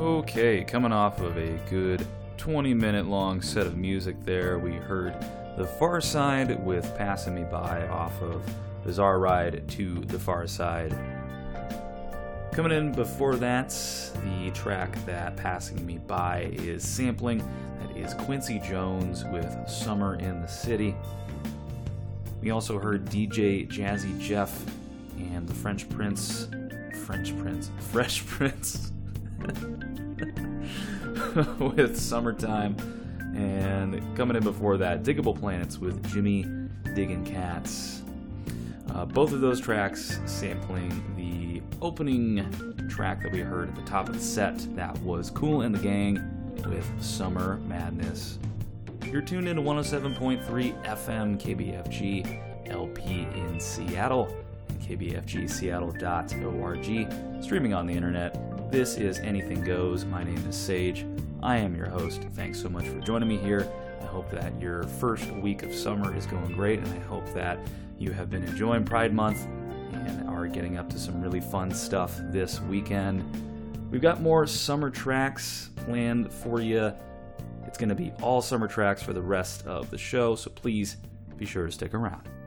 Okay, coming off of a good 20-minute long set of music there, we heard The Far Side with Passing Me By off of Bizarre Ride to the Far Side. Coming in before that, the track that Passing Me By is sampling, that is Quincy Jones with Summer in the City. We also heard DJ Jazzy Jeff and the Fresh Prince with Summertime, and coming in before that, Diggable Planets with Jimmy Diggin' Cats. Both of those tracks sampling the opening track that we heard at the top of the set. That was Kool and the Gang with Summer Madness. You're tuned into 107.3 FM KBFG LP in Seattle and kbfgseattle.org, streaming on the internet. This is Anything Goes. My name is Sage. I am your host. Thanks so much for joining me here. I hope that your first week of summer is going great, and I hope that you have been enjoying Pride Month and are getting up to some really fun stuff this weekend. We've got more summer tracks planned for you. It's going to be all summer tracks for the rest of the show, so please be sure to stick around.